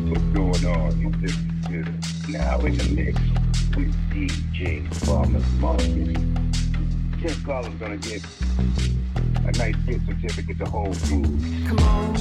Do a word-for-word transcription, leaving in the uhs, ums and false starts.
What's going on? This is now in the mix with D J Farmer's Market. Ken Collins gonna get a nice gift certificate to Whole Foods. Come on,